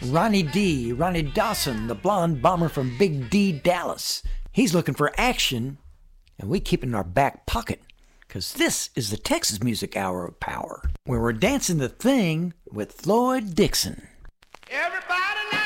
Ronnie Dawson, the blonde bomber from Big D, Dallas. He's looking for action, and we keep it in our back pocket, because this is the Texas Music Hour of Power, where we're dancing the thing with Floyd Dixon.